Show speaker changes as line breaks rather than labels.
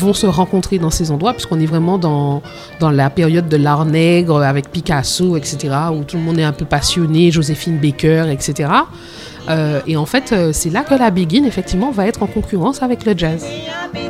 vont se rencontrer dans ces endroits, puisqu'on est vraiment dans la période de l'art nègre avec Picasso, etc., où tout le monde est un peu passionné, Joséphine Baker, etc. Et en fait, c'est là que la biguine, effectivement, va être en concurrence avec le jazz.